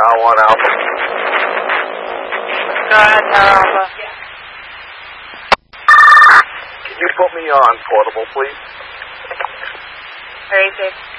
Tower 1 Alpha. Go ahead, Tower Alpha. Can you put me on portable, please? Very safe.